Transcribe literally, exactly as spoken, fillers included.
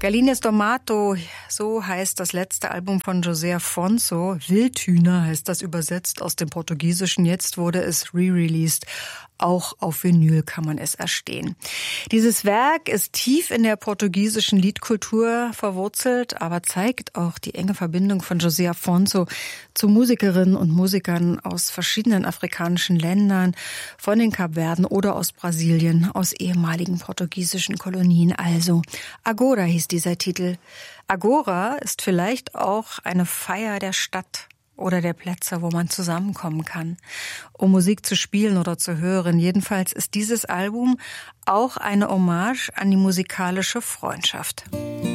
Galinhas do Mato, so heißt das letzte Album von José Afonso. Wildhühner heißt das übersetzt aus dem Portugiesischen. Jetzt wurde es re-released. Auch auf Vinyl kann man es erstehen. Dieses Werk ist tief in der portugiesischen Liedkultur verwurzelt, aber zeigt auch die enge Verbindung von José Afonso zu Musikerinnen und Musikern aus verschiedenen afrikanischen Ländern, von den Kapverden oder aus Brasilien, aus ehemaligen portugiesischen Kolonien. Also Agora hieß dieser Titel. Agora ist vielleicht auch eine Feier der Stadt oder der Plätze, wo man zusammenkommen kann, um Musik zu spielen oder zu hören. Jedenfalls ist dieses Album auch eine Hommage an die musikalische Freundschaft.